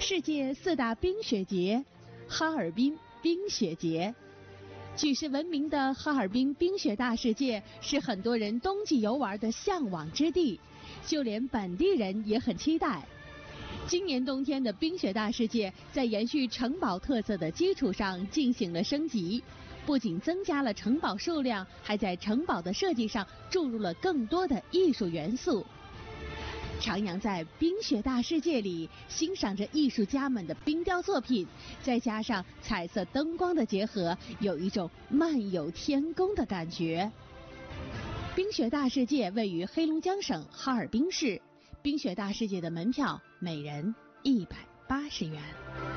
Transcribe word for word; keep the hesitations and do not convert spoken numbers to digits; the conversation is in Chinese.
世界四大冰雪节，哈尔滨冰雪节。举世闻名的哈尔滨冰雪大世界是很多人冬季游玩的向往之地，就连本地人也很期待。今年冬天的冰雪大世界在延续城堡特色的基础上进行了升级，不仅增加了城堡数量，还在城堡的设计上注入了更多的艺术元素。徜徉在冰雪大世界里，欣赏着艺术家们的冰雕作品，再加上彩色灯光的结合，有一种漫游天宫的感觉。冰雪大世界位于黑龙江省哈尔滨市，冰雪大世界的门票每人一百八十元。